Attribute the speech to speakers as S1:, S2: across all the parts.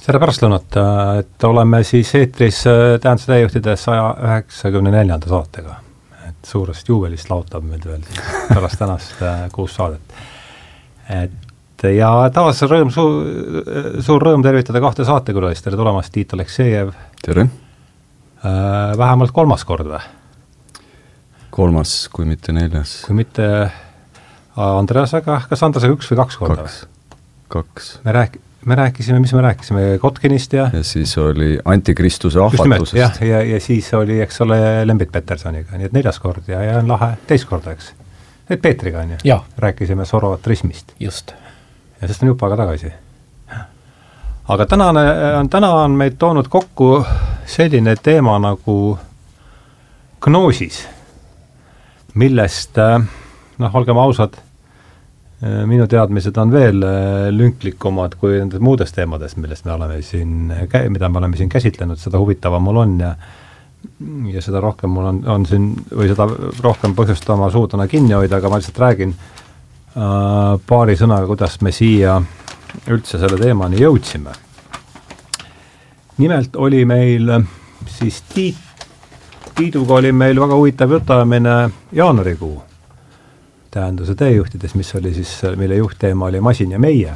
S1: Tere pärastlõunat, et oleme siis eetris Tähenduse täiejuhtides 194. saatega. Et suurest juubelist lautab meid veel pärast tänast 6 saadet. Ja taas suur rõõm tervitada 2 saatekülalist. Tere tulemast, Tiit Aleksejev.
S2: Tere.
S1: Vähemalt 3. kord või?
S2: 3, kui mitte 4.
S1: Kui mitte Andreasega, kas Andreasega 1 või 2 korda?
S2: 2.
S1: Me rääkisime, mis me rääkisime, Kotkinist ja
S2: siis oli Antikristuse ahvatusest.
S1: Ja siis oli, eks ole, Lembit Petersoniga, nii et 4. kord ja on lahe 2 korda, eks. Et Peetriga on ju, rääkisime Zoroastrismist.
S3: Just.
S1: Ja sest on jupp aega tagasi. Aga täna on meid toonud kokku selline teema nagu gnoosis, millest, olgem ausad, minu teadmised on veel lünklikumad kui nendest muudest teemadest, mida me oleme siin käsitlenud, seda huvitavam mul on ja seda rohkem mul on siin, või seda rohkem põhjust oma suudana kinni hoida, aga ma lihtsalt räägin paari sõnaga, kuidas me siia üldse selle teemani jõudsime. Nimelt oli meil siis Tiiduga oli meil väga huvitav jutamine jaanuarikuu Tähenduse täiejuhtides, mis oli siis, mille juhtteema oli masin ja meie.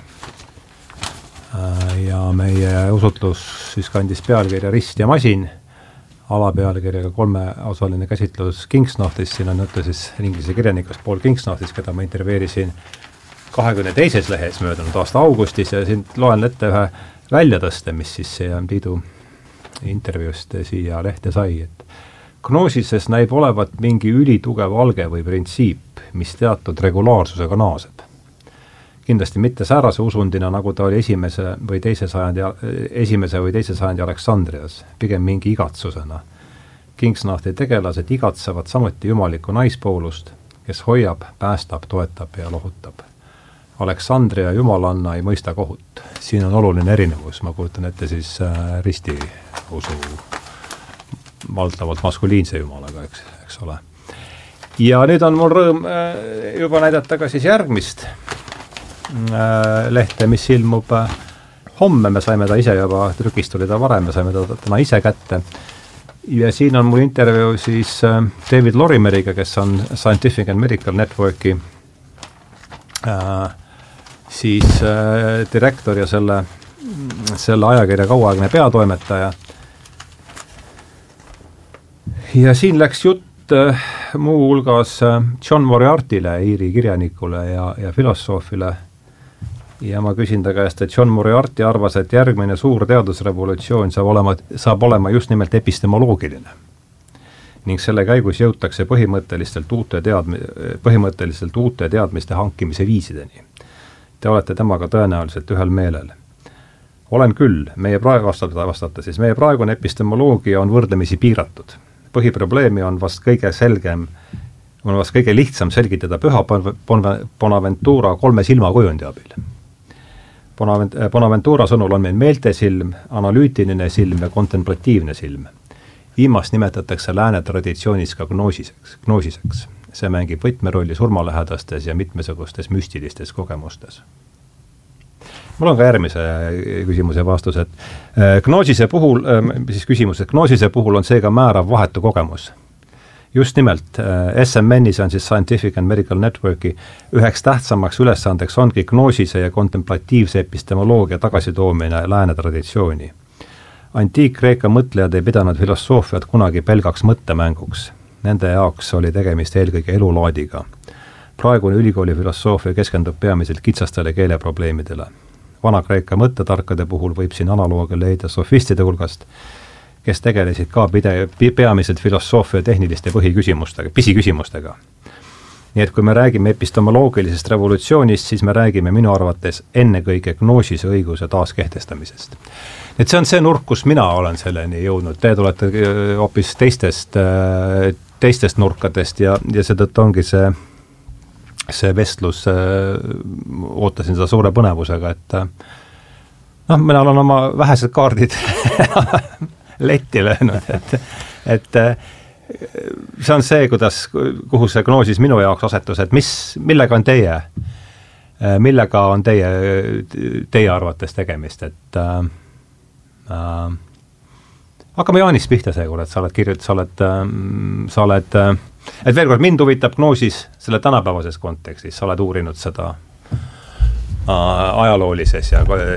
S1: Ja meie usutlus siis kandis pealkirja Rist ja masin, alapealkirjaga 3-osaline käsitlus Kingsnorthist, siin on juttu siis inglise kirjanikust Paul Kingsnorthist, keda ma intervjueerisin 22. lehes möödunud aasta augustis ja siin loen ette ühe väljatõste, mis siis Tiidu intervjuust siia lehte sai, et gnoosises näib olevat mingi ülitugev alge või printsiip, mis teatud regulaarsusega naaseb. Kindlasti mitte säärase usundina, nagu ta oli esimese või teise sajandi Aleksandrias, pigem mingi igatsusena. Kingsnorthi tegelased igatsevad samuti jumalikku naispoolust, kes hoiab, päästab, toetab ja lohutab. Aleksandria jumalanna ei mõista kohut. Siin on oluline erinevus, ma kujutan ette siis risti usu valdavalt maskuliinse jumalaga, eks ole. Ja nüüd on mul rõõm juba näidata ka siis järgmist lehte, mis ilmub homme, me saime ta ise juba, trükist tuli ta varem, me saime ta täna ise kätte. Ja siin on mul intervjuu siis David Lorimeriga, kes on Scientific and Medical Networki siis direktor ja selle ajakirja kauaaegne peatoimetaja. Ja siin läks jutt muu hulgas John Moriartyle, Iiri kirjanikule ja filosoofile. Ja ma küsin ta käest, et John Moriarty arvas, et järgmine suur teadusrevolutsioon saab olema just nimelt epistemoloogiline. Ning selle käigus jõutakse põhimõtteliselt uute teadmiste hankimise viisideni. Te olete temaga tõenäoliselt ühel meelel. Olen küll, meie praegune epistemoloogia on võrdlemisi piiratud. Põhiprobleemi on vast kõige lihtsam selgitada püha Bonaventura 3 silmakujundi abil. Bonaventura sõnul on meil meeltesilm, analüütiline silm ja kontemplatiivne silm. Viimast nimetatakse lääne traditsioonis ka gnoosiseks. See mängib võtmerolli surmalähedastes ja mitmesugustes müstilistes kogemustes. Mul on ka järgmise küsimuse vastus, et gnoosise puhul on seega määrav vahetu kogemus. Just nimelt SMN-is on siis Scientific and Medical Networki üheks tähtsamaks ülesandeks ongi gnoosise ja kontemplatiivse epistemoloogia tagasitoomine lääne traditsiooni. Antiik-Kreeka mõtlejad ei pidanud filosoofiat kunagi pelgaks mõttemänguks. Nende jaoks oli tegemist eelkõige elulaadiga. Praegune ülikooli filosoofia keskendub peamiselt kitsastele keeleprobleemidele. Vana-Kreeka mõttetarkade puhul võib siin analoogia leida sofistide hulgast, kes tegelesid ka peamiselt filosoofia tehniliste pisiküsimustega. Nii et kui me räägime epistemoloogilisest revolutsioonist, siis me räägime minu arvates ennekõike gnoosise õiguse taaskehtestamisest. Et see on see nurk, kus mina olen selleni jõudnud. Te tulete hoopis teistest nurkadest ja seetõttu ongi see vestlus, ootasin seda suure põnevusega, et mina olen oma vähesed kaardid letti löönud, et see on see, kuhu see gnoosis minu jaoks asetus, et millega on teie arvates tegemist, et hakkame Jaanist pihta seekord, et sa oled, et veel kord, mind huvitab gnoosis selle tänapäevases kontekstis, sa oled uurinud seda ajaloolises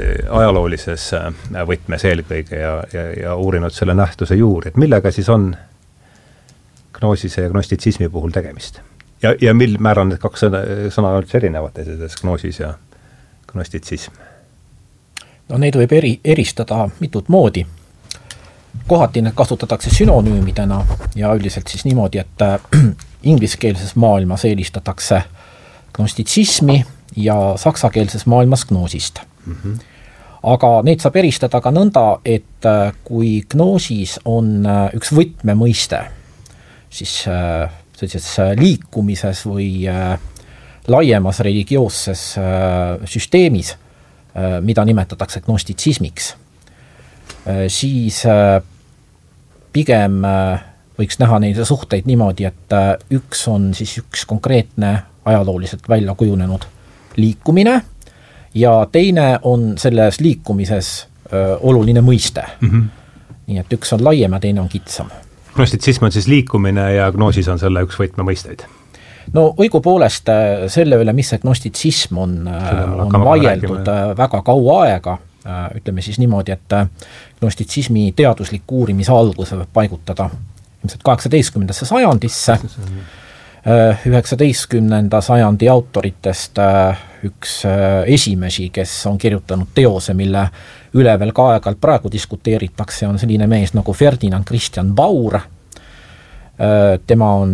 S1: võtmes eelkõige ja uurinud selle nähtuse juuri, et millega siis on gnoosise ja gnostitsismi puhul tegemist? Ja mil määral need kaks sõna üldse erinevad, gnoosis ja gnostitsism?
S3: No neid võib eristada mitut moodi. Kohati need kasutatakse synonüümidena ja üldiselt siis niimoodi, et ingliskeelses maailmas eelistatakse gnostitsismi ja saksakeelses maailmas gnoosist. Aga neid saab eristada ka nõnda, et kui gnoosis on üks võtmemõiste, siis sellises liikumises või laiemas religioosses süsteemis, mida nimetatakse gnostitsismiks, siis pigem võiks näha neile suhteid niimoodi, et üks on siis üks konkreetne ajalooliselt välja kujunenud liikumine ja teine on selles liikumises oluline mõiste. Nii et üks on laiem ja teine on kitsam.
S1: Gnostitsism on siis liikumine ja gnoosis on selle üks võtmemõisteid?
S3: No õigupoolest selle üle, mis see gnostitsism on vaieldud väga kaua aega, ütleme siis niimoodi, et gnostitsismi teaduslik uurimise alguse võib paigutada ilmselt 18. sajandisse. 19. sajandi autoritest üks esimesi, kes on kirjutanud teose, mille üle veel ka aeg-ajalt praegu diskuteeritakse, on selline mees nagu Ferdinand Christian Baur. Tema on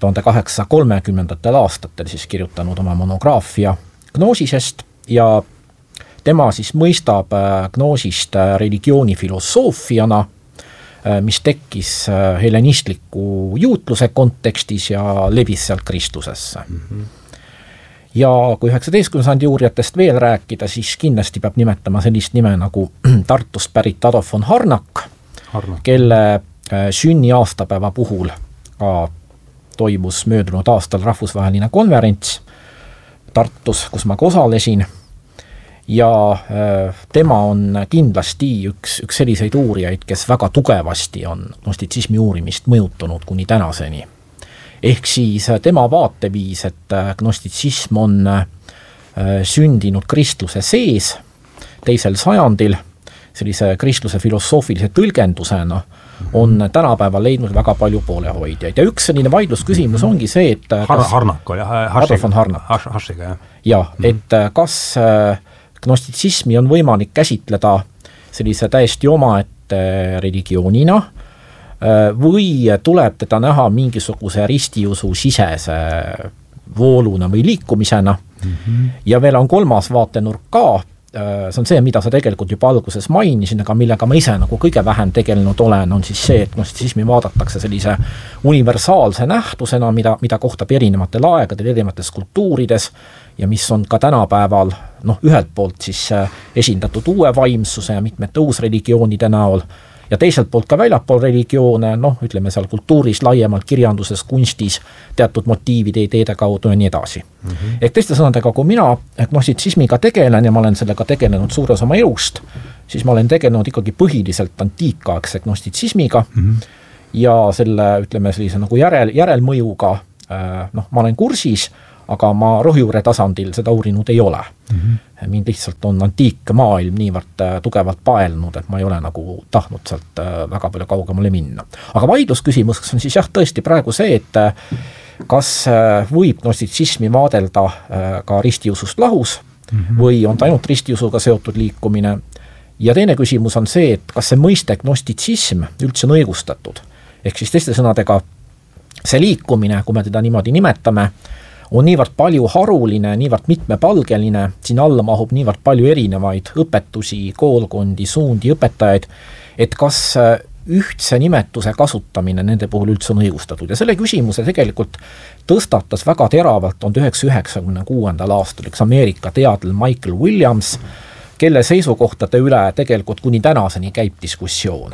S3: 1830. aastatel siis kirjutanud oma monograafia gnoosisest ja tema siis mõistab gnoosist religioonifilosoofiana, mis tekkis hellenistliku juutluse kontekstis ja levis sealt Kristusesse. Ja kui 19. sajandi uurijatest veel rääkida, siis kindlasti peab nimetama sellist nime nagu Tartust pärit Adolf von Harnack. Kelle sünni aastapäeva puhul ka toimus möödunud aastal rahvusvaheline konverents Tartus, kus ma ka osalesin. Ja tema on kindlasti üks selliseid uurijaid, kes väga tugevasti on gnostitsismi uurimist mõjutunud kuni tänaseni. Ehk siis tema vaateviis, et gnostitsism on sündinud kristluse sees 2. sajandil, sellise kristluse filosoofilise tõlgendusena, on tänapäeval leidnud väga palju poolehoidjaid. Ja üks selline vaidlusküsimus ongi see, et
S1: Harnack oli,
S3: Adolf von Harnack. Ja, et kas gnostitsismi on võimalik käsitleda sellise täiesti omaette religioonina või tuleb teda näha mingisuguse ristiusu sisese vooluna või liikumisena. Ja veel on kolmas vaatenurk ka, see on see, mida sa tegelikult juba alguses mainisin, aga millega ma ise nagu kõige vähem tegelenud olen, on siis see, et gnostitsismi vaadatakse sellise universaalse nähtusena, mida kohtab erinevatel aegadel, erinevates kultuurides ja mis on ka tänapäeval ühelt poolt siis esindatud uue vaimsuse ja mitmete uusreligioonide näol ja teiselt poolt ka väljapool religioone, ütleme seal kultuuris, laiemalt kirjanduses, kunstis, teatud motiivide, ideede kaudu ja nii edasi. Ehk teiste sõnadega, kui mina gnostitsismiga tegelen ja ma olen sellega tegelenud suures oma elust, siis ma olen tegelenud ikkagi põhiliselt antiikaegse gnostitsismiga ja selle, ütleme sellise nagu järelmõjuga, ma olen kursis, aga ma rohjuure tasandil seda uurinud ei ole. Mind lihtsalt on antiikmaailm niivõrd tugevalt paelnud, et ma ei ole nagu tahtnud sealt väga palju kaugemale minna. Aga vaidlusküsimuseks on siis tõesti praegu see, et kas võib gnostitsismi vaadelda ka ristiusust lahus või on ta ainult ristiusuga seotud liikumine. Ja teine küsimus on see, et kas see mõiste gnostitsism üldse on õigustatud. Ehk siis teiste sõnadega see liikumine, kui me teda niimoodi nimetame, on niivõrd palju haruline, niivõrd mitmepalgeline, siin alla mahub niivõrd palju erinevaid õpetusi, koolkondi, suundi, õpetajaid, et kas ühtse nimetuse kasutamine nende puhul üldse on õigustatud. Ja selle küsimuse tegelikult tõstatas väga teravalt 1996. aastal üks Ameerika teadlane Michael Williams, kelle seisukohtade üle tegelikult kuni tänaseni käib diskussioon.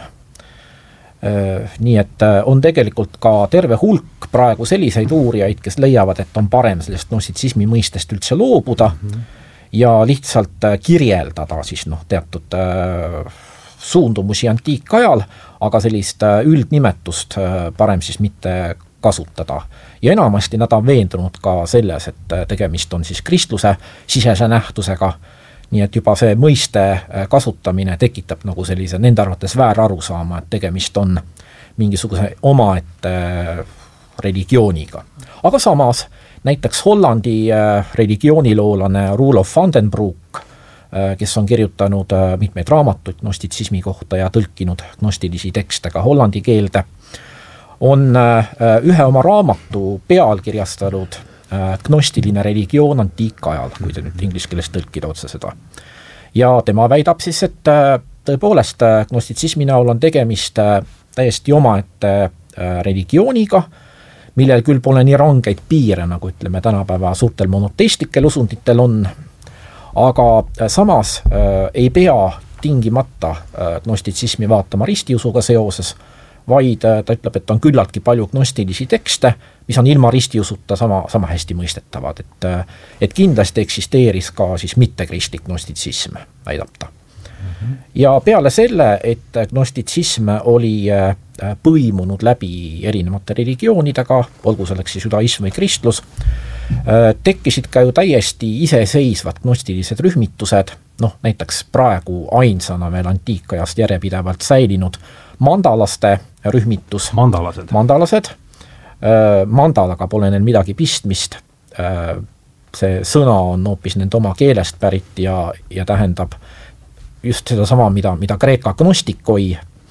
S3: Nii et on tegelikult ka terve hulk praegu selliseid uurijaid, kes leiavad, et on parem sellest gnostitsismi mõistest üldse loobuda ja lihtsalt kirjeldada siis teatud suundumusi antiikajal, aga sellist üldnimetust parem siis mitte kasutada. Ja enamasti nad on veendunud ka selles, et tegemist on siis kristluse sisese nähtusega, nii et juba see mõiste kasutamine tekitab nagu sellise nende arvates väärarusaama, et tegemist on mingisuguse omaette religiooniga. Aga samas näiteks Hollandi religiooniloolane Roelof van den Broek, kes on kirjutanud mitmeid raamatuid gnostitsismi kohta ja tõlkinud gnostilisi tekste ka hollandi keelde, on ühe oma raamatu pealkirjastanud gnostiline religioon antiikajal, kui te nüüd inglise keeles tõlkida otse seda. Ja tema väidab siis, et tõepoolest gnostitsismi näol on tegemist täiesti omaette religiooniga, millel küll pole nii rangeid piire, nagu ütleme tänapäeva suurtel monoteistlikel usunditel on, aga samas ei pea tingimata gnostitsismi vaatama ristiusuga seoses, vaid ta ütleb, et on küllaltki palju gnostilisi tekste, mis on ilma ristiusuta sama hästi mõistetavad, et kindlasti eksisteeris ka siis mittekristlik gnostitsism, väidab ta. Ja peale selle, et gnostitsism oli põimunud läbi erinevate religioonidega, olgu selleks siis judaism või kristlus, tekkisid ka ju täiesti iseseisvad gnostilised rühmitused, näiteks praegu ainsana veel antiikajast järjepidevalt säilinud mandalaste rühmitus. Mandalased. Mandalaga pole neil midagi pistmist. See sõna on hoopis nende oma keelest pärit ja tähendab just seda sama, mida Kreeka gnostikoi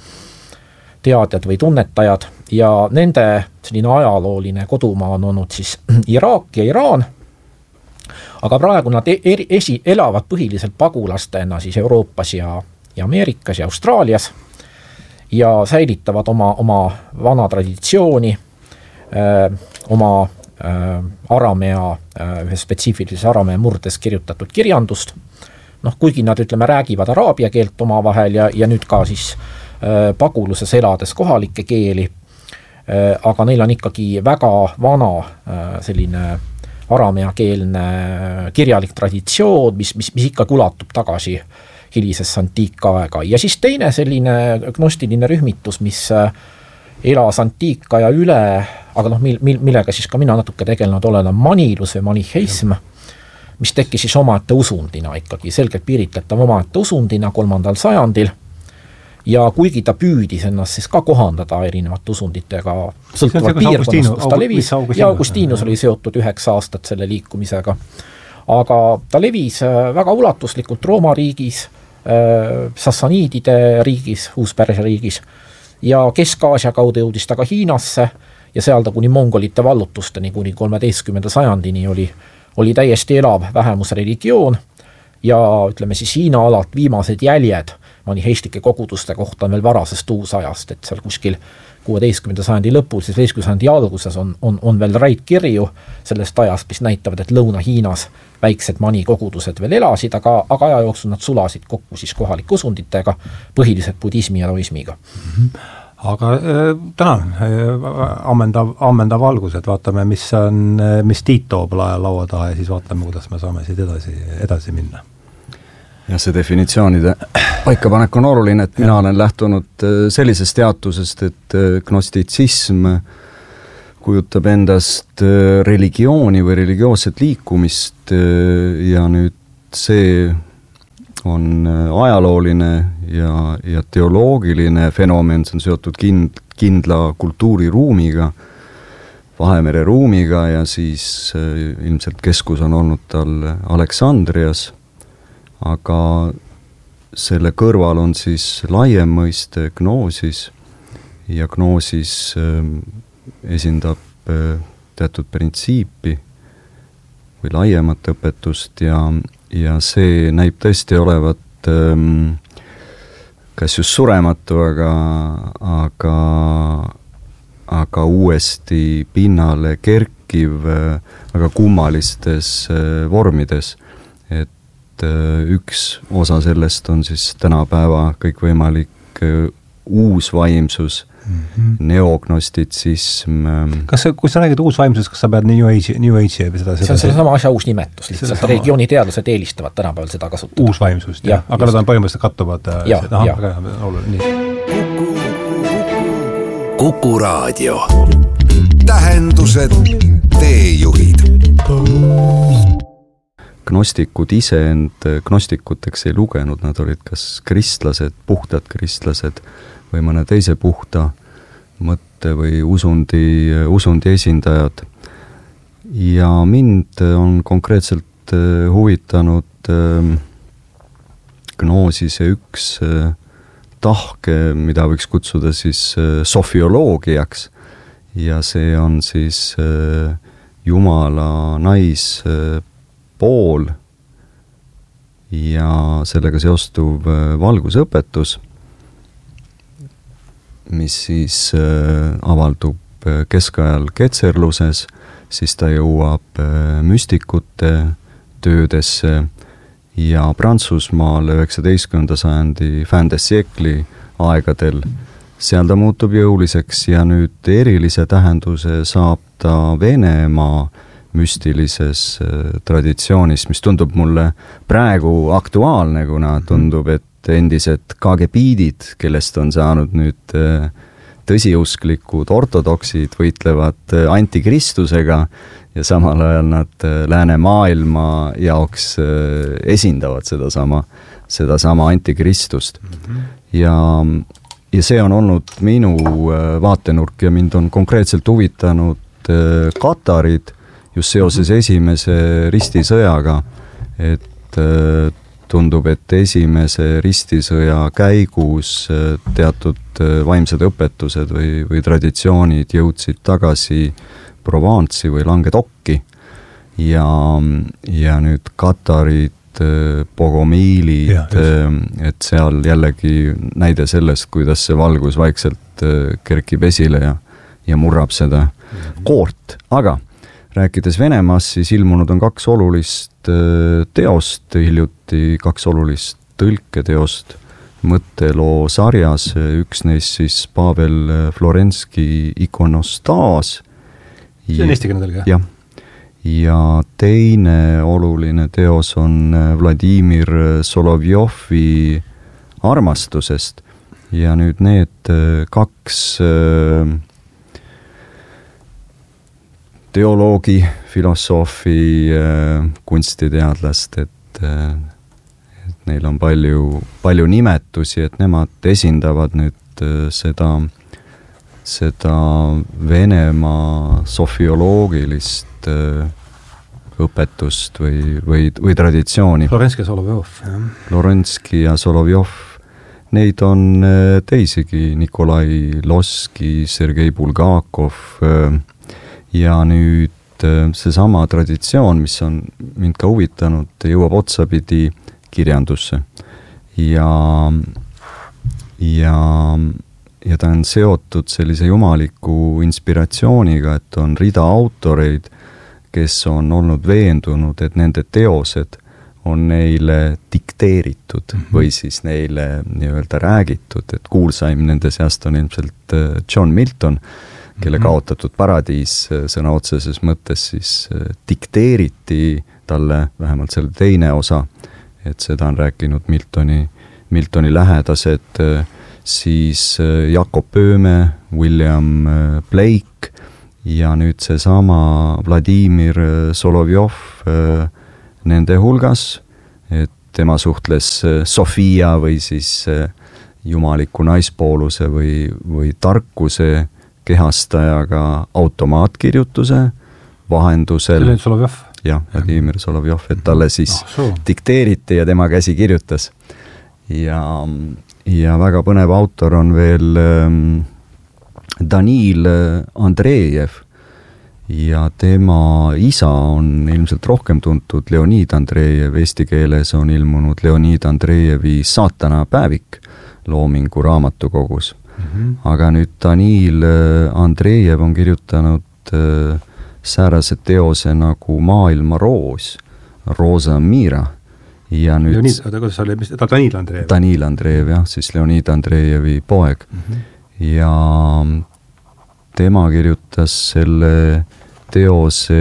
S3: teadjad või tunnetajad, ja nende selline ajalooline kodumaa on olnud siis Iraak ja Iraan, aga praegu nad elavad põhiliselt pagulastena siis Euroopas ja Ameerikas ja Austraalias ja säilitavad oma vana traditsiooni, oma aramea, ühe spetsiifilise aramea murdes kirjutatud kirjandust, kuigi nad, ütleme, räägivad araabia keelt omavahel ja nüüd ka siis paguluses elades kohalikke keeli, aga neil on ikkagi väga vana selline arameakeelne kirjalik traditsioon, mis ikka ulatub tagasi hilisesse antiikaega. Ja siis teine selline gnostiline rühmitus, mis elas antiikaja üle, aga millega siis ka mina natuke tegelenud olen, on manilus või maniheism, mis tekkis siis omaette usundina ikkagi, selgelt piiritletav omaette usundina 3. sajandil, ja kuigi ta püüdis ennast siis ka kohandada erinevate usunditega, sõltuvalt piirkonnast, kus ta levis, ja Augustinus oli seotud 9 aastat selle liikumisega, aga ta levis väga ulatuslikult Rooma riigis, Sassaniidide riigis, Uus-Pärsia riigis, ja Kesk-Aasia kaudu jõudis ta ka Hiinasse, ja seal ta kuni mongolite vallutusteni, kuni 13. sajandini oli täiesti elav vähemusreligioon, ja ütleme siis Hiina alalt viimased jäljed maniheistlike koguduste kohta on veel varasest uusajast, et seal kuskil 16. sajandi lõpul, siis 15. sajandi alguses on veel raidkirju sellest ajast, mis näitavad, et Lõuna-Hiinas väiksed manikogudused veel elasid, aga aja jooksul nad sulasid kokku siis kohalike usunditega, põhiliselt budismi ja taoismiga.
S1: Aga tänan, ammendav valgus, et vaatame, mis Tiit toob laua taha ja siis vaatame, kuidas me saame siit edasi minna.
S2: Ja see definitsioonide paikapanek on oluline, et mina olen lähtunud sellisest teatusest, et gnostitsism kujutab endast religiooni või religioosset liikumist ja nüüd see on ajalooline ja teoloogiline fenomen, see on seotud kindla kultuuriruumiga, Vahemere ruumiga, ja siis ilmselt keskus on olnud tal Aleksandrias, aga selle kõrval on siis laiem mõiste gnoosis, ja gnoosis esindab teatud printsiipi või laiemat õpetust ja see näib tõesti olevat kas just surematu, aga uuesti pinnale kerkiv väga kummalistes vormides, et üks osa sellest on siis tänapäeva kõikvõimalik uus vaimsus, neognostitsism.
S1: Kui sa räägid uusvaimsusest, kas sa pead New Age'i või seda?
S3: See on selle sama asja uus nimetus, lihtsalt religiooniteadlased eelistavad tänapäeval seda kasutada.
S1: Uusvaimsust, jah. Aga nad on põhimõtteliselt kattuvad.
S4: Kuku Raadio. Tähendused, teejuhid.
S2: Gnostikud ise end gnostikuteks ei lugenud, nad olid kas kristlased, puhtad kristlased või mõne teise puhta mõtte või usundi esindajad. Ja mind on konkreetselt huvitanud gnoosise üks tahke, mida võiks kutsuda siis sofioloogiaks, ja see on siis Jumala naispool ja sellega seostuv valgusõpetus, mis siis avaldub keskajal ketserluses, siis ta jõuab müstikute töödesse ja Prantsusmaal 19. sajandi fin de siècle'i aegadel. Seal ta muutub jõuliseks ja nüüd erilise tähenduse saab ta Venemaa müstilises traditsioonis, mis tundub mulle praegu aktuaalne, kuna tundub, et endised KGB-did, kellest on saanud nüüd tõsiusklikud ortodoksid, võitlevad antikristusega ja samal ajal nad läänemaailma jaoks esindavad sedasama antikristust. Ja see on olnud minu vaatenurk ja mind on konkreetselt huvitanud Katarid just seoses esimese ristisõjaga, et tundub, et esimese ristisõja käigus teatud vaimsed õpetused või traditsioonid jõudsid tagasi Provence'i või Languedoc'i ja nüüd Katarid, Bogomiilid, et seal jällegi näide sellest, kuidas see valgus vaikselt kerkib esile ja murrab seda koort. Aga rääkides Venemaast, siis ilmunud on 2 olulist teost hiljuti, 2 olulist tõlketeost mõtteloo sarjas, üks neist siis Pavel Florenski Ikonostaas.
S1: See on eestikeelne tõlge?
S2: Jah. Ja teine oluline teos on Vladimir Solovjovi armastusest ja nüüd need 2 teoloogi, filosoofi, kunstiteadlast, et neil on palju nimetusi, et nemad esindavad nüüd seda Venemaa sofioloogilist õpetust või traditsiooni.
S1: Florenski ja Solovjov, jah.
S2: Florenski ja Solovjov, neid on teisigi, Nikolai Loski, Sergei Bulgakov, ja nüüd seesama traditsioon, mis on mind ka huvitanud, jõuab otsapidi kirjandusse. Ja ta on seotud sellise jumaliku inspiratsiooniga, et on rida autoreid, kes on olnud veendunud, et nende teosed on neile dikteeritud või siis neile nii-öelda räägitud, et kuulsaim nende seast on ilmselt John Milton, kelle kaotatud paradiis sõna otseses mõttes siis dikteeriti talle, vähemalt selle teine osa, et seda on rääkinud Miltoni lähedased, siis Jakob Pööme, William Blake ja nüüd seesama Vladimir Solovjov nende hulgas, et tema suhtles Sofia või siis jumaliku naispooluse või tarkuse kehastajaga automaatkirjutuse vahendusel.
S1: Solovjov?
S2: Jah, Vladimir Solovjov, et talle siis dikteeriti ja tema käsi kirjutas. Ja väga põnev autor on veel Danil Andrejev ja tema isa on ilmselt rohkem tuntud Leonid Andrejev, eesti keeles on ilmunud Leonid Andrejevi Saatana päevik Loomingu raamatukogus. Aga nüüd Danil Andrejev on kirjutanud säärase teose nagu Maailma roos, Rosa Mira. Ja nüüd
S1: Danil Andrejev.
S2: Danil Andrejev, jah, siis Leonid Andrejevi poeg. ja tema kirjutas selle teose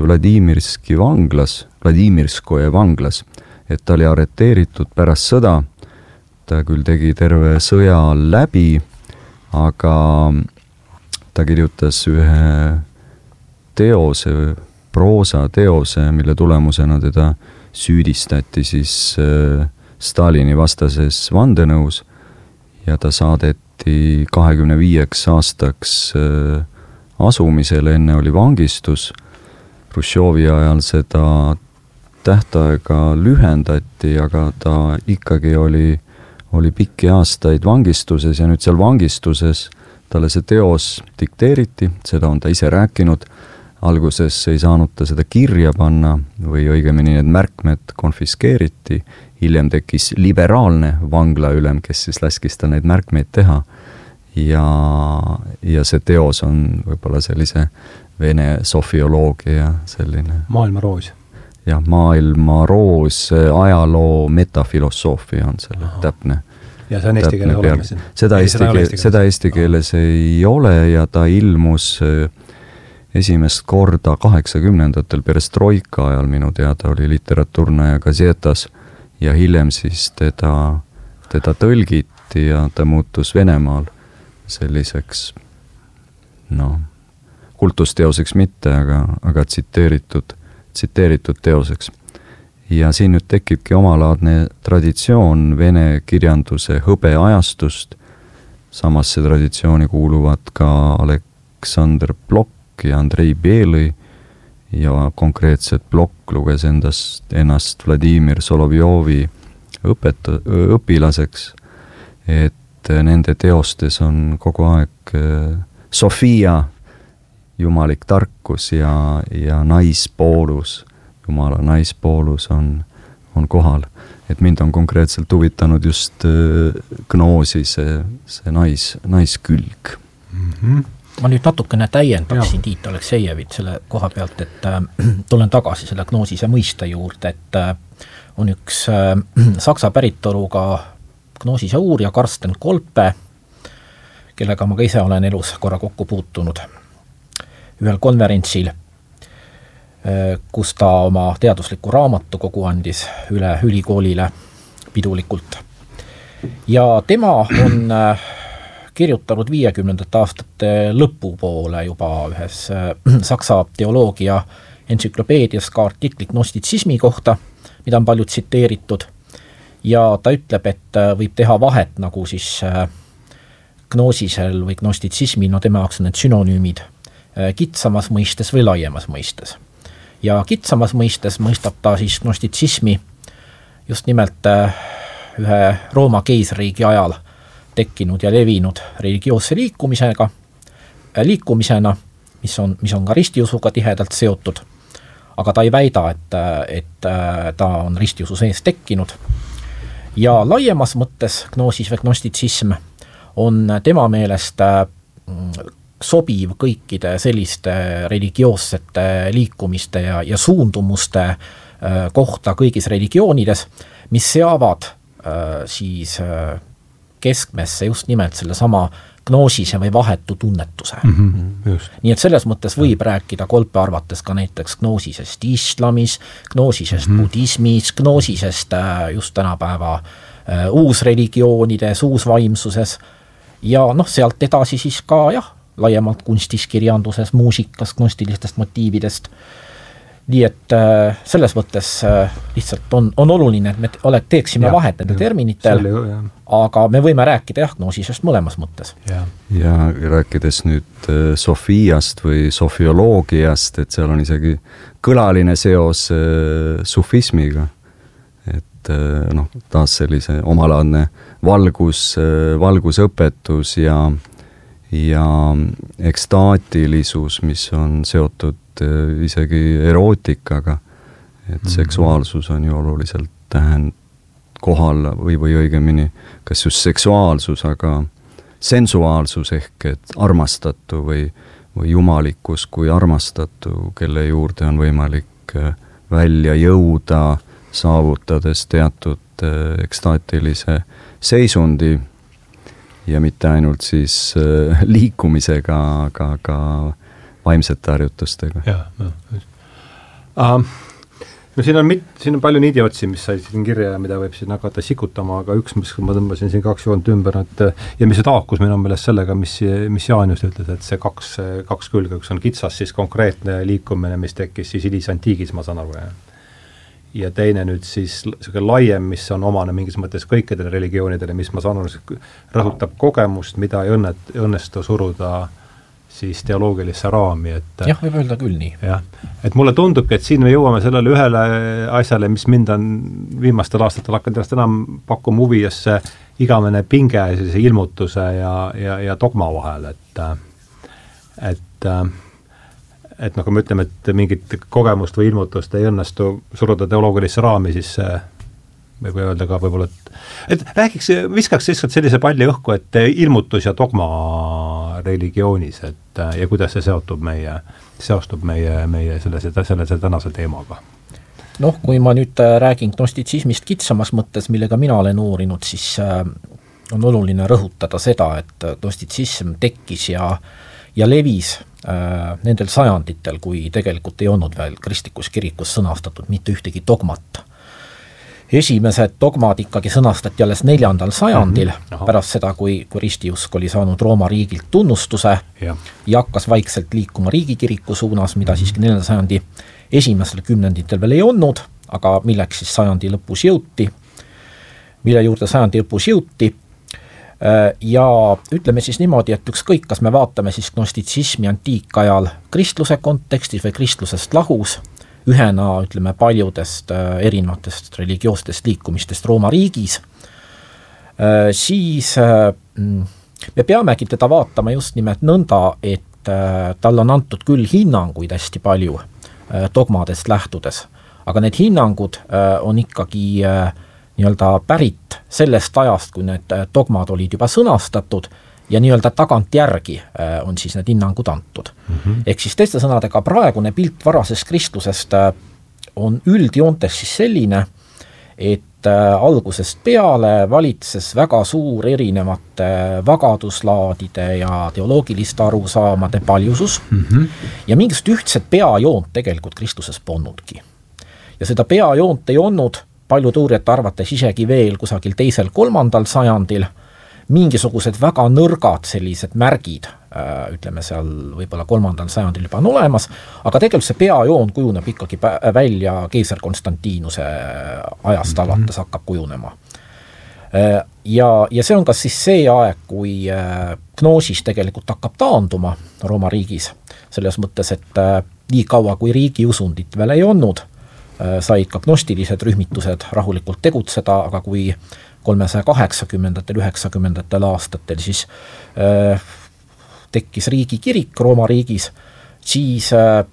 S2: Vladimirskoje vanglas, et ta oli arreteeritud pärast sõda, ta küll tegi terve sõja läbi, aga ta kirjutas ühe teose, proosateose, mille tulemusena teda süüdistati siis Stalini vastases vandenõus ja ta saadeti 25 aastaks asumisele, enne oli vangistus. Hruštšovi ajal seda tähtaega lühendati, aga ta ikkagi oli pikki aastaid vangistuses ja nüüd seal vangistuses talle see teos dikteeriti, seda on ta ise rääkinud. Alguses ei saanud ta seda kirja panna või õigemini need märkmed konfiskeeriti. Hiljem tekkis liberaalne vanglaülem, kes siis laskis tal neid märkmeid teha. Ja see teos on võib-olla sellise vene sofioloogia selline.
S1: Maailmaroos.
S2: Ja, maailmaroos, ajaloo metafilosoofia on selle täpne.
S1: Ja see on eesti keeles olemas.
S2: Seda eesti keeles ei ole ja ta ilmus esimest korda 80-ndatel perestroika ajal minu teada oli Literatuurne ja Gazetas ja hiljem siis teda tõlgiti ja ta muutus Venemaal selliseks kultusteoseks mitte, aga tsiteeritud teoseks. Ja siin nüüd tekibki omalaadne traditsioon vene kirjanduse hõbeajastust. Samasse traditsiooni kuuluvad ka Aleksandr Blok ja Andrei Beli ja konkreetselt Blok luges ennast Vladimir Solovjovi õpilaseks, et nende teostes on kogu aeg Sofia, jumalik tarkus ja naispoolus, jumala naispoolus on kohal. Et mind on konkreetselt huvitanud just Gnoosi see naiskülg.
S3: Ma nüüd natukene täiendaksin Tiit Aleksejevit selle koha pealt, et tulen tagasi selle gnoosise mõiste juurde, et on üks saksa päritoluga gnoosise uurija Karsten Kolpe, kellega ma ka ise olen elus korra kokku puutunud ühel konverentsil, kus ta oma teadusliku raamatu kogu andis üle ülikoolile pidulikult. Ja tema on kirjutanud 50. aastate lõpupoole juba ühes saksa teoloogia entsüklopeedias ka artikli gnostitsismi kohta, mida on palju tsiteeritud, ja ta ütleb, et võib teha vahet nagu siis gnoosisel või gnostitsismi, tema jaoks on need synonüümid kitsamas mõistes või laiemas mõistes. Ja kitsamas mõistes mõistab ta siis gnostitsismi just nimelt ühe Rooma keisriigi ajal tekkinud ja levinud religioosse liikumisena, mis on ka ristiusuga tihedalt seotud, aga ta ei väida, et ta on ristiusu sees tekkinud. Ja laiemas mõttes gnoosis või gnostitsism on tema meelest sobiv kõikide selliste religioossete liikumiste ja suundumuste kohta kõigis religioonides, mis seavad siis keskmesse just nimelt selle sama gnoosise või vahetu tunnetuse.
S1: Just.
S3: Nii et selles mõttes võib rääkida Kolpe arvates ka näiteks gnoosisest islamis, gnoosisest budismis, gnoosisest just tänapäeva uusreligioonides, uusvaimsuses ja sealt edasi siis ka laiemalt kunstis, kirjanduses, muusikas, gnostilistest motiividest. Nii et selles mõttes lihtsalt on oluline, et me teeksime vahet nende terminitel, aga me võime rääkida gnoosisest mõlemas mõttes.
S2: Ja rääkides nüüd sofiast või sofioloogiast, et seal on isegi kõlaline seos sufismiga, et taas sellise omalaadne valgusõpetus ja ekstaatilisus, mis on seotud isegi erootikaga, et seksuaalsus on ju oluliselt kohal või õigemini kas just seksuaalsus, aga sensuaalsus ehk et armastatu või jumalikkus kui armastatu, kelle juurde on võimalik välja jõuda, saavutades teatud ekstaatilise seisundi ja mitte ainult siis liikumisega, aga ka vaimsete harjutustega.
S1: No siin on palju niidiotsi, mis sai siin kirja ja mida võib siin hakata sikutama, aga üks, mis ma tõmbasin siin 2 joont ümber, ja mis haakus minu meelest sellega, mis Jaan just ütles, et see kaks külge, üks on kitsas, siis konkreetne liikumine, mis tekkis siis hilisantiigis, ma saan aru, ja teine nüüd siis laiem, mis on omane mingis mõttes kõikidele religioonidele, mis ma saan aru, rõhutab kogemust, mida ei õnnestu suruda siis teoloogilisse raami, et
S3: jah, võib öelda küll nii.
S1: Jah, et mulle tundubki, et siin me jõuame sellele ühele asjale, mis mind on viimastel aastatel hakanud enam pakkuma huvi, just see igavene pinge sellise ilmutuse ja dogma vahel, et nagu me ütleme, et mingit kogemust või ilmutust ei õnnestu suruda teoloogilisse raami, siis võib öelda ka võib-olla, et viskaks sellise palli õhku, et ilmutus ja dogma religioonis, ja kuidas see seostub meie selle tänase teemaga?
S3: Noh, kui ma nüüd räägin gnostitsismist kitsamas mõttes, millega mina olen uurinud, siis on oluline rõhutada seda, et gnostitsism tekkis ja levis nendel sajanditel, kui tegelikult ei olnud veel kristlikus kirikus sõnastatud mitte ühtegi dogmat. Esimesed dogmad ikkagi sõnastati alles 4. sajandil, pärast seda, kui ristiusk oli saanud Rooma riigilt tunnustuse ja hakkas vaikselt liikuma riigikiriku suunas, mida siiski 4. sajandi esimesel kümnenditel veel ei olnud, aga milleks siis sajandi lõpus jõuti, ja ütleme siis niimoodi, et ükskõik, kas me vaatame siis gnostitsismi antiikajal kristluse kontekstis või kristlusest lahus, ühena, ütleme, paljudest erinevatest religioostest liikumistest Rooma riigis, siis me peamegi teda vaatama just nimelt nõnda, et tal on antud küll hinnanguid hästi palju dogmadest lähtudes, aga need hinnangud on ikkagi nii-öelda pärit sellest ajast, kui need dogmad olid juba sõnastatud, ja nii-öelda tagantjärgi on siis need hinnangud antud. Ehk siis teiste sõnadega praegune pilt varasest kristlusest on üldjoontes siis selline, et algusest peale valitses väga suur erinevate vagaduslaadide ja teoloogiliste arusaamade paljusus ja mingist ühtset peajoont tegelikult kristluses polnudki. Ja seda peajoont ei olnud paljud uurijate arvates isegi veel kusagil 2.–3. sajandil, mingisugused väga nõrgad sellised märgid, ütleme seal võib-olla 3. sajandil juba on olemas, aga tegelikult see peajoon kujuneb ikkagi välja keiser Konstantinuse ajast alates hakkab kujunema. Ja see on ka siis see aeg, kui gnoosis tegelikult hakkab taanduma Rooma riigis, selles mõttes, et nii kaua kui riigiusundit veel ei olnud, said ka gnostilised rühmitused rahulikult tegutseda, aga kui 380. 90. aastatel siis tekkis riigikirik Rooma riigis, siis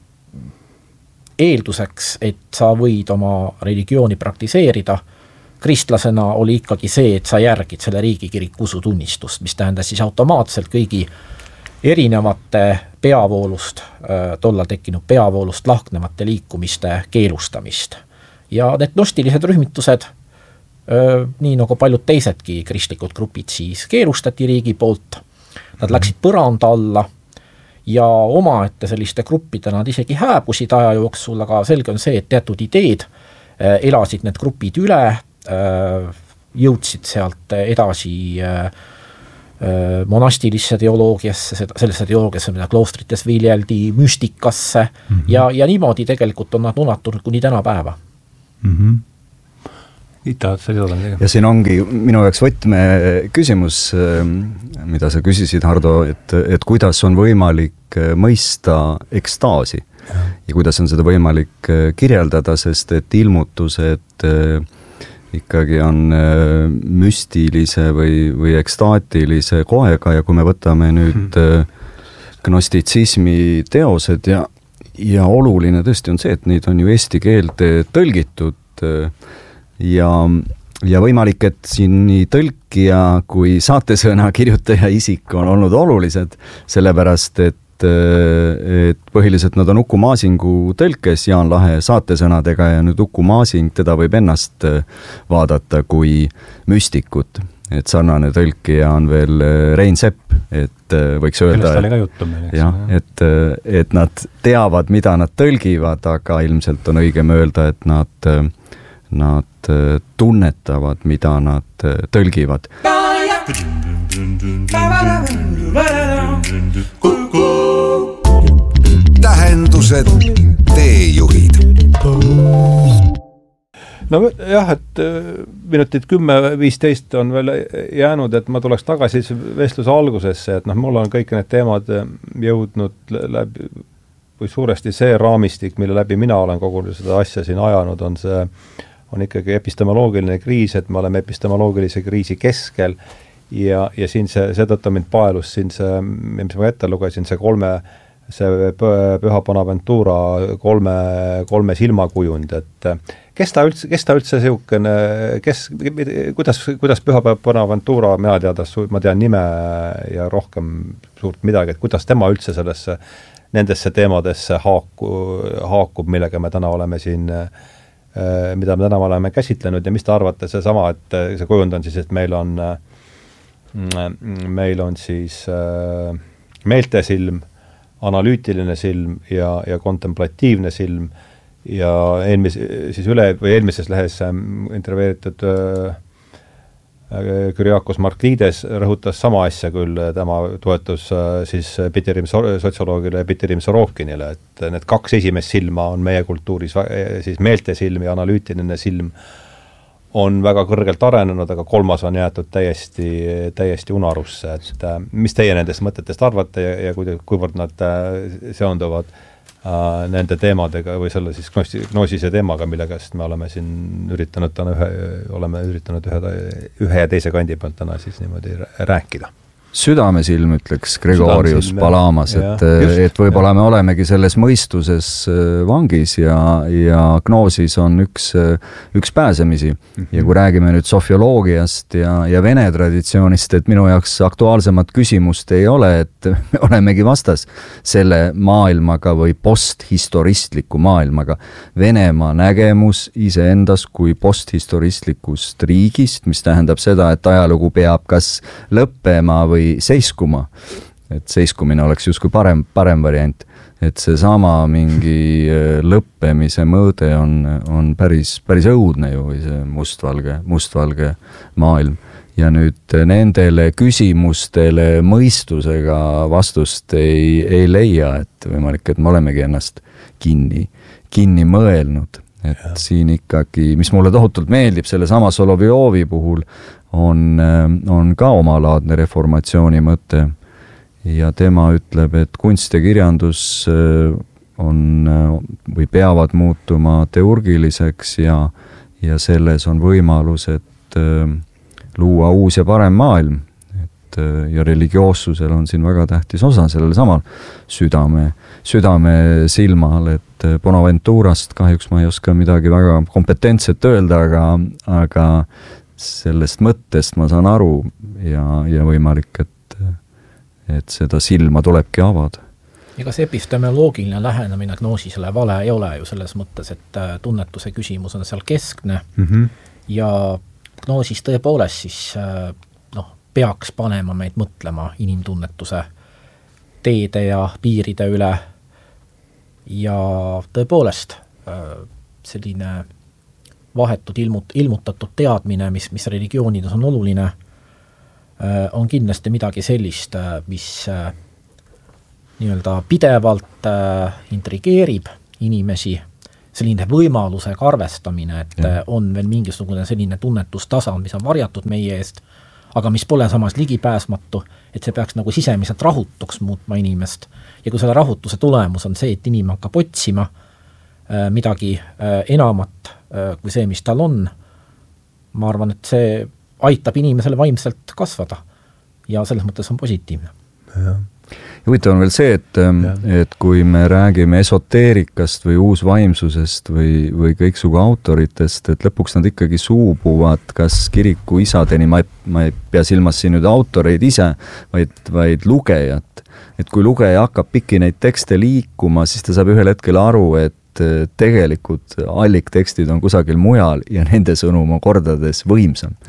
S3: eelduseks, et sa võid oma religiooni praktiseerida, kristlasena oli ikkagi see, et sa järgid selle riigikiriku usutunnistust, mis tähendas siis automaatselt kõigi erinevate peavoolust, tollal tekkinud peavoolust lahknevate liikumiste keelustamist. Ja need gnostilised rühmitused, nii nagu paljud teisedki kristlikud grupid, siis keelustati riigi poolt, nad läksid põranda alla ja omaette selliste gruppide nad isegi hääbusid aja jooksul, aga selge on see, et teatud ideed elasid need grupid üle, jõudsid sealt edasi monastilisse teoloogiasse, sellesse teoloogiasse, mida kloostrites viljeldi, müstikasse ja niimoodi tegelikult on nad ulatunud kuni tänapäeva.
S2: Ja siin ongi minu jaoks võtme küsimus, mida sa küsisid, Hardo, et kuidas on võimalik mõista ekstaasi ja kuidas on seda võimalik kirjeldada, sest et ilmutused ikkagi on müstilise või ekstaatilise koega ja kui me võtame nüüd gnostitsismi teosed ja oluline tõesti on see, et neid on ju eesti keelde tõlgitud ja võimalik, et siin nii tõlkija kui saatesõna kirjutaja isik on olnud olulised, sellepärast et põhiliselt nad on Uku Maasingu tõlkes Jaan Lahe saatesõnadega ja nüüd Uku Maasing, teda võib ennast vaadata kui müstikut. et sarnane tõlkija on veel Rein Sepp, et võiks öelda,
S1: kellest oli ka juttu meil,
S2: eks. Et nad teavad, mida nad tõlgivad, aga ilmselt on õigem öelda, et nad tunnetavad, mida nad tõlgivad.
S4: Tähendused, teejuhid.
S1: No jah, et minutid 10-15 on veel jäänud, et ma tuleks tagasi vestluse algusesse, et mul on kõik need teemad jõudnud läbi, või suuresti see raamistik, mille läbi mina olen kogu seda asja siin ajanud, on ikkagi epistemoloogiline kriis, et me oleme epistemoloogilise kriisi keskel ja siin seetõttu mind paelus siin mis ma ette lugesin, see Püha Bonaventura kolme silmakujund, et kes ta üldse siukene, kuidas Püha Bonaventura, ma tean nime ja rohkem suurt midagi, et kuidas tema üldse nendesse teemadesse haakub, millega me täna oleme siin, mida me täna oleme käsitlenud ja mis te arvate seesama, et see kujund on siis, et meil on siis meeltesilm, analüütiline silm ja kontemplatiivne silm ja eelmises lehes intervjueeritud Kyriakos Marklides rõhutas sama asja küll, tema toetus siis Pitirim sotsioloogile ja Pitirim Sorokinile, et need kaks esimest silma on meie kultuuris, siis meeltesilm ja analüütiline silm on väga kõrgelt arenenud, aga kolmas on jäetud täiesti unarusse, et mis teie nendest mõtetest arvate ja kuivõrd nad seonduvad nende teemadega või selle siis gnoosise teemaga, millega me oleme siin üritanud ühe ja teise kandi pealt täna siis niimoodi rääkida.
S2: Südamesilm, ütleks Gregorius Palamas, et võib-olla me olemegi selles mõistuses vangis ja gnoosis on üks pääsemisi. Ja kui räägime nüüd sofioloogiast ja vene traditsioonist, et minu jaoks aktuaalsemat küsimust ei ole, et me olemegi vastas selle maailmaga või posthistoristliku maailmaga. Venemaa nägemus iseendas kui posthistoristlikust riigist, mis tähendab seda, et ajalugu peab kas lõppema või seiskuma, et seiskumine oleks justkui parem variant, et see sama mingi lõppemise mõõde on päris õudne ju, või see mustvalge maailm. Ja nüüd nendele küsimustele mõistusega vastust ei leia, et võimalik, et me olemegi ennast kinni mõelnud. Et siin ikkagi, mis mulle tohutult meeldib, selle sama Solovjovi puhul on ka omalaadne reformatsiooni mõte ja tema ütleb, et kunst ja kirjandus on või peavad muutuma teurgiliseks ja selles on võimalus, et luua uus ja parem maailm. Ja religioossusel on siin väga tähtis osa sellel samal südame silmal, et Bonaventurast kahjuks ma ei oska midagi väga kompetentset öelda, aga sellest mõttest ma saan aru ja võimalik, et seda silma tulebki avada.
S3: Ega see epistemoloogiline lähenemine gnoosisele vale ei ole ju selles mõttes, et tunnetuse küsimus on seal keskne ja gnoosis tõepoolest siis peaks panema meid mõtlema inimtunnetuse teede ja piiride üle ja tõepoolest selline vahetud ilmutatud teadmine, mis religioonides on oluline, on kindlasti midagi sellist, mis nii-öelda pidevalt intrigeerib inimesi, selline võimalusega arvestamine, et on veel mingisugune selline tunnetustasand, mis on varjatud meie eest, aga mis pole samas ligipääsmatu, et see peaks nagu sisemiselt rahutuks muutma inimest. Ja kui selle rahutuse tulemus on see, et inimene hakkab otsima midagi enamat kui see, mis tal on, ma arvan, et see aitab inimesele vaimselt kasvada ja selles mõttes on positiivne.
S2: Huvitav on veel see, et kui me räägime esoteerikast või uusvaimsusest või kõiksugu autoritest, et lõpuks nad ikkagi suubuvad kas kiriku isadeni, ma ei pea silmas siin nüüd autoreid ise, vaid lugejat. Et kui lugeja hakkab pikki neid tekste liikuma, siis ta saab ühel hetkel aru, et tegelikult alliktekstid on kusagil mujal ja nende sõnum on kordades võimsam.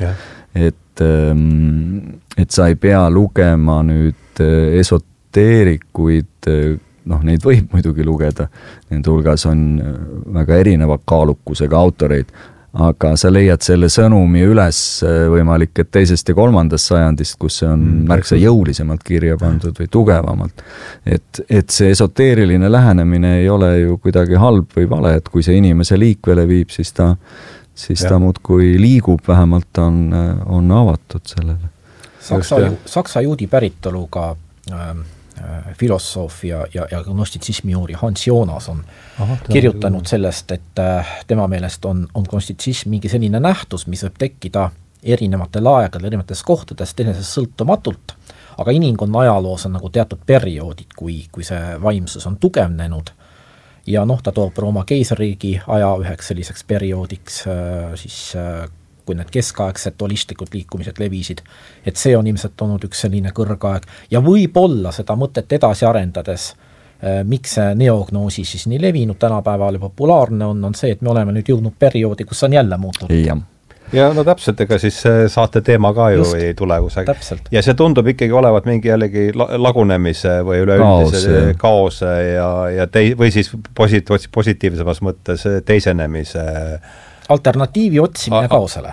S2: et sa ei pea lugema nüüd esoteerikuid, neid võib muidugi lugeda, nende hulgas on väga erineva kaalukusega autoreid, aga sa leiad selle sõnumi üles võimalik, et 2. ja 3. sajandist, kus see on märksa jõulisemalt kirja pandud või tugevamalt. Et see esoteeriline lähenemine ei ole ju kuidagi halb või vale, et kui see inimese liikvele viib, siis ta muudkui liigub, vähemalt on avatud sellele.
S3: Saksa juudi päritoluga filosoof ja gnostitsismi uuri Hans Jonas on kirjutanud sellest, et tema meelest on gnostitsism mingi selline nähtus, mis võib tekkida erinevatel aegadel, erinevates kohtades teinesest sõltumatult, aga inimkonna ajaloos on nagu teatud perioodid, kui see vaimsus on tugevnenud ja ta toob Rooma keisririigi aja üheks selliseks perioodiks siis kui need keskaegsed holistlikud liikumised levisid, et see on ilmselt olnud üks selline kõrgaeg ja võib-olla seda mõtet edasi arendades, miks see neognoosi siis nii levinud tänapäeval ja populaarne on see, et me oleme nüüd jõudnud perioodi, kus on jälle muutunud.
S1: Ja no täpselt, ega siis saate teema ka ju ei tule kusagil. Ja see tundub ikkagi olevat mingi jällegi lagunemise või üleüldise kaose või siis positiivsemas mõttes teisenemise
S3: alternatiivi otsimine kaosele.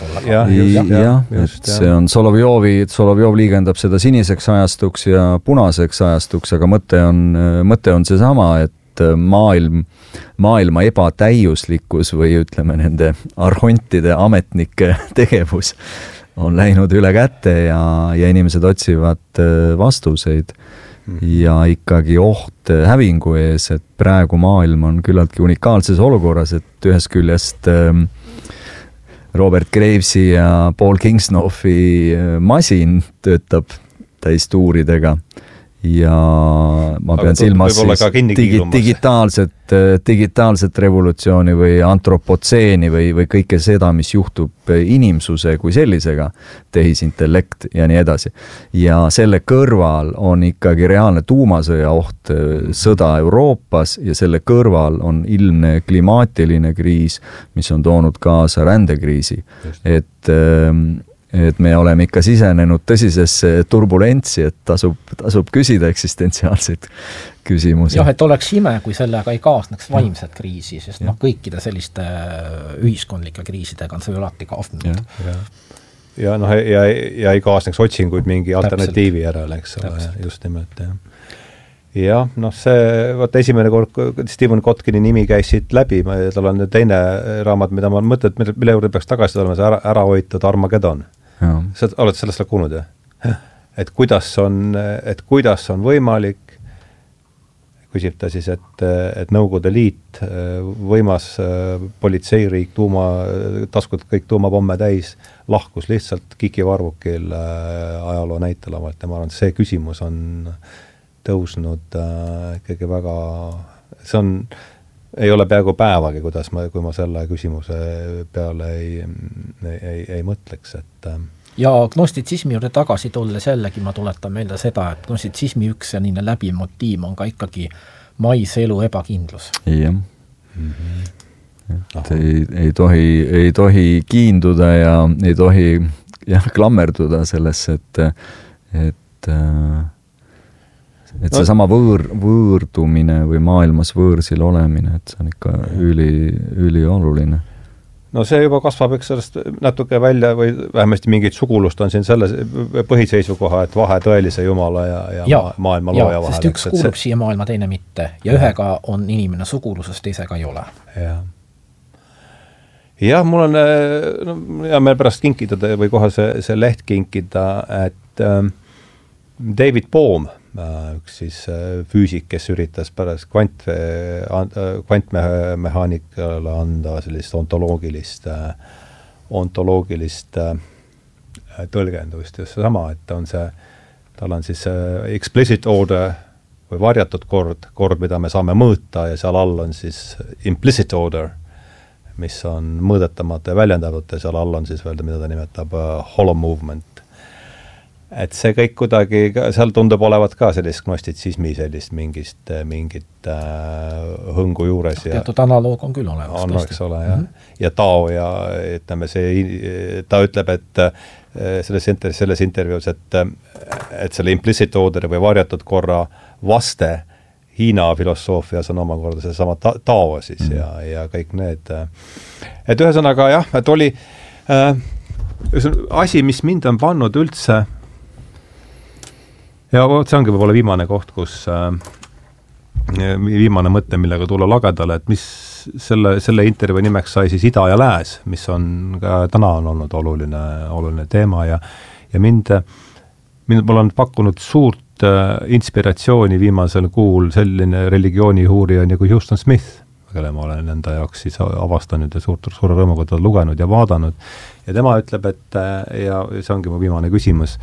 S2: See on Solovjov liigendab seda siniseks ajastuks ja punaseks ajastuks, aga mõte on see sama, et maailma ebatäiuslikkus või ütleme nende arhontide ametnike tegevus on läinud üle kätte ja inimesed otsivad vastuseid ja ikkagi oht hävingu ees, et praegu maailm on küllaltki unikaalses olukorras, et ühest küljest Robert Gravesi ja Paul Kingsloffi masin töötab täistuuridega ja ma pean silmas siis digitaalset revolutsiooni või antropotseeni või kõike seda, mis juhtub inimsuse kui sellisega, tehisintellekt ja nii edasi. Ja selle kõrval on ikkagi reaalne tuumasõja oht, sõda Euroopas ja selle kõrval on ilmne klimaatiline kriis, mis on toonud kaasa rändekriisi. Et me oleme ikka sisenenud tõsisesse turbulentsi, et tasub küsida eksistentsiaalseid küsimusi.
S3: Jah, et oleks ime, kui sellega ei kaasneks vaimset kriisi, sest kõikide selliste ühiskondlike kriisidega on see alati kaasnud.
S1: Ja ei kaasneks otsinguid mingi alternatiivi järele, eks ole, just nimelt, jah. See, esimene kord Stephen Kotkini nimi käis siit läbi, tal on teine raamat, mida ma mõtlen, mille juurde peaks tagasi olema, see ära hoitud Armageddon. Sa oled sellest kuulnud, jah? Et kuidas on võimalik, küsib ta siis, et Nõukogude Liit, võimas politseiriik, taskud kõik tuumapomme täis, lahkus lihtsalt Kiki Varvukil ajaloo näitelavalt ja ma arvan, et see küsimus on tõusnud ikkagi väga, ei ole peaaegu päevagi, kui ma selle küsimuse peale ei mõtleks, et
S3: ja gnostitsismi juurde tagasi tulles jällegi ma tuletan meelde seda, et gnostitsismi üks selline läbimotiiv on ka ikkagi maise elu ebakindlus.
S2: Jah. Ei tohi kiinduda ja ei tohi klammerduda sellesse, et seesama võõrdumine või maailmas võõrsil olemine, et see on ikka ülioluline.
S1: No see juba kasvab eks sellest natuke välja või vähemasti mingit sugulust on siin selle põhiseisukoha, et vahe tõelise Jumala ja maailma looja vahel.
S3: Sest üks kuulub siia maailma, teine mitte. Ja ühega on inimene sugulusest, teisega ei ole.
S1: Jah, mul on ja meil pärast kinkida või kohe see leht kinkida, et David Bohm, üks siis füüsik, kes üritas pärast kvantmehaanikale anda sellist ontoloogilist tõlgendust, just seesama, et tal on siis explicit order või varjatud kord, mida me saame mõõta ja seal all on siis implicit order, mis on mõõdetamata ja väljendatud ja seal all on siis öelda, mida ta nimetab hollow movement. et see kõik kuidagi, seal tundub olevat ka sellist gnostitsismi sellist mingit hõngu juures.
S3: Teatud analoog on küll olemas.
S1: On, eks ole, jah. Ja Tao ja ütleme, ta ütleb, et selles intervjuus, et selle implicit order või varjatud korra vaste Hiina filosoofias on omakorda see sama Tao siis ja kõik need. Et ühesõnaga jah, et oli asi, mis mind on pannud üldse ja see ongi võib-olla viimane koht, kus viimane mõte, millega tulla lagedale, et mis selle intervjuu nimeks sai siis Ida ja Lääs, mis on ka täna on olnud oluline teema ja mul on pakkunud suurt inspiratsiooni viimasel kuul selline religiooni uurija nagu Houston Smith, kelle ma olen enda jaoks siis avastanud ja suure rõõmuga teda lugenud ja vaadanud. Ja tema ütleb, et ja see ongi mu viimane küsimus,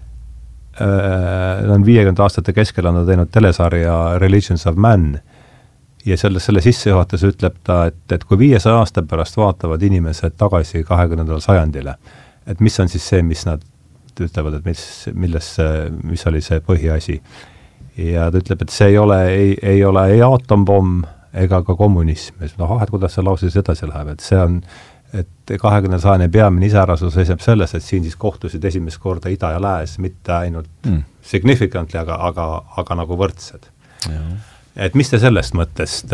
S1: ta on 50 aastate keskel on teinud telesarja Religions of Man ja selle sissejuhatus ütleb ta, et kui 500 aasta pärast vaatavad inimesed tagasi 20. sajandile, et mis on siis see, mis nad ütlevad, et mis oli see põhiasi. Ja ta ütleb, et see ei ole ei aatompomm ega ka kommunism. Et kuidas see lause siis edasi läheb, et see on, et 20. sajandi peamine iseärasus seisneb selles, et siin siis kohtusid esimest korda Ida ja Lääs, mitte ainult significantly, aga nagu võrdsed. Ja. Et mis te sellest mõttest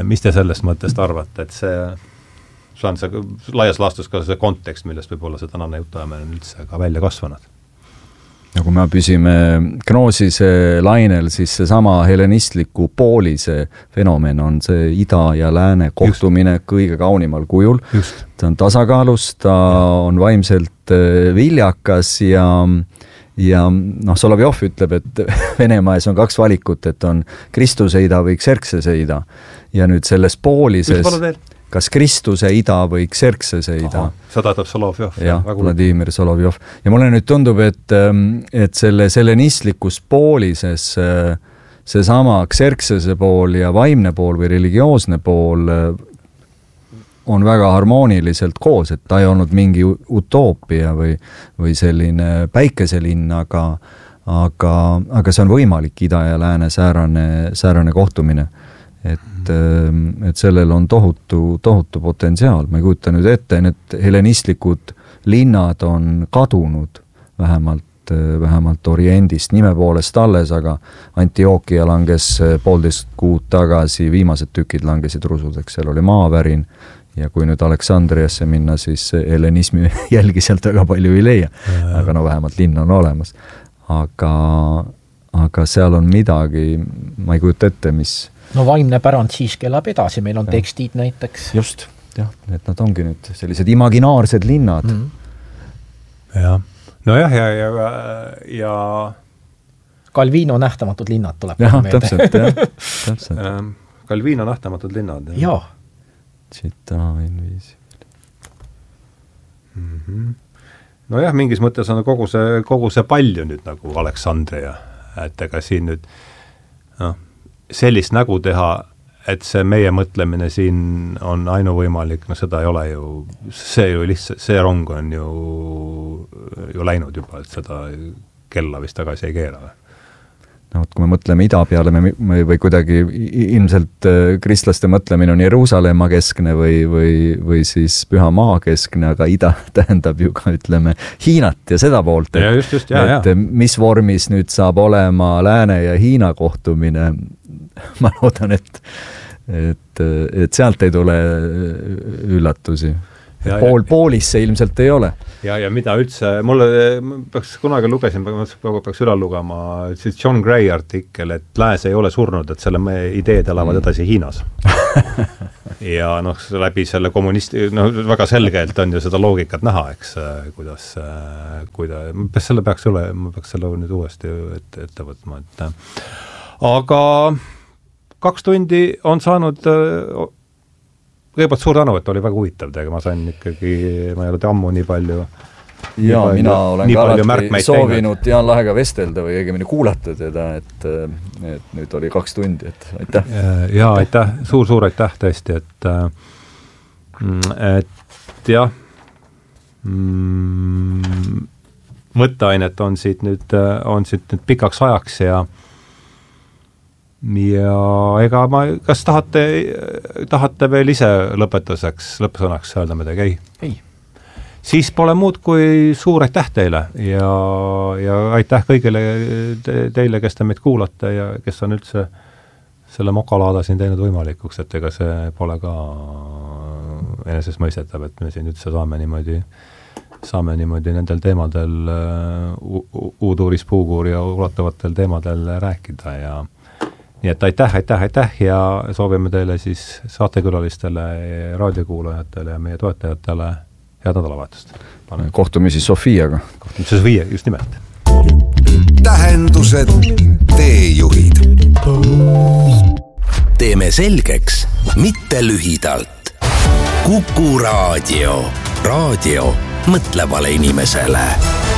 S1: arvate, et see on see laias laastus ka see kontekst, millest võib-olla see tänane jutuajamine on üldse ka välja kasvanud.
S2: Ja kui me püsime Gnosise lainel, siis seesama helenistliku poolise fenomen on see ida ja lääne kohtumine kõige kaunimal kujul. Ta on tasakaalus, ta on vaimselt viljakas ja Solovjov ütleb, et Venemaas on 2 valikut, et on Kristuse ida või Xerxese ida. Ja nüüd selles poolises kas Kristuse ida või Xerxese ida.
S1: See tähendab Solovjov.
S2: Jah, Vladimir Solovjov. Ja mulle nüüd tundub, et selle helenistlikus poolises seesama Xerxese pool ja vaimne pool või religioosne pool on väga harmooniliselt koos, et ta ei olnud mingi utoopia või selline päikeselinn, aga see on võimalik ida ja lääne säärane kohtumine. Et sellel on tohutu potentsiaal. Ma ei kujuta nüüd ette, need helenistlikud linnad on kadunud vähemalt Oriendist nime poolest alles, aga Antioquia langes 1,5 kuud tagasi, viimased tükid langesid rusudeks, seal oli maavärin ja kui nüüd Aleksandriasse minna, siis helenismi jälgi sealt väga palju ei leia, aga vähemalt linn on olemas. Aga seal on midagi, ma ei kujuta ette, mis
S3: vaimne pärand siiski elab edasi, meil on tekstid näiteks.
S2: Just, jah, et nad ongi nüüd sellised imaginaarsed linnad.
S1: Jah, nojah, ja
S3: Calvino nähtamatud linnad tuleb.
S2: Jah, täpselt.
S1: Calvino nähtamatud linnad.
S3: Jah.
S2: Città invisibile.
S1: Nojah, mingis mõttes on kogu see palju nüüd nagu Aleksandria, et ega siin nüüd sellist nägu teha, et see meie mõtlemine siin on ainuvõimalik, seda ei ole ju, see rong on ju läinud juba, et seda kella vist tagasi ei keera.
S2: Kui me mõtleme ida peale või kuidagi ilmselt kristlaste mõtlemine on Jeruusalemma keskne või siis Püha Maa keskne, aga ida tähendab ju ka, ütleme, Hiinat ja seda poolt, et mis vormis nüüd saab olema Lääne ja Hiina kohtumine. Ma loodan, et sealt ei tule üllatusi. Poolis see ilmselt ei ole.
S1: Ja mida üldse, mulle kunagi lugesin, peaks üle lugema, siis John Gray artikkel, et lääs ei ole surnud, et selle ideed elavad edasi Hiinas. Ja läbi selle väga selgelt on ju seda loogikat näha, eks, kuidas selle peaks nüüd uuesti ette võtma. Aga 2 tundi on saanud kõigepealt suur tänu, et oli väga huvitav teiega, ma sain ikkagi, ma ei ole ammu nii palju
S2: mina olen ka alati soovinud Jaan Lahega vestelda või õigemini kuulata teda, et nüüd oli 2 tundi, et aitäh.
S1: Ja aitäh, suur aitäh tõesti, et jah, mõtteainet on siit nüüd pikaks ajaks ja ega kas tahate veel ise lõppsõnaks öelda midagi?
S3: Ei.
S1: Siis pole muud kui suur aitäh teile ja aitäh kõigile teile, kes te meid kuulate ja kes on üldse selle mokalaada siin teinud võimalikuks, et ega see pole ka enesestmõistetav, et me siin üldse saame niimoodi nendel teemadel uuduuris puuguur ja ulatuvatel teemadel rääkida ja nii et aitäh ja soovime teile siis saatekülalistele, raadiokuulajatele ja meie toetajatele head nädalavahetust.
S2: Kohtumisi Sofiaga.
S1: Kohtumisi Sofia, just nimelt.
S4: Tähendused, teejuhid. Teeme selgeks, mitte lühidalt. Kuku Raadio. Raadio mõtlevale inimesele.